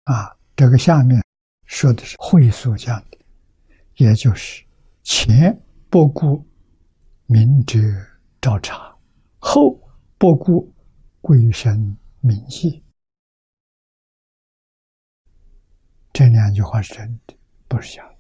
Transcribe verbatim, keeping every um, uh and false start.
啊，这个下面说的是会所讲的，也就是前不顾明哲照察，后不顾贵生民意。这两句话是真的，不是假的。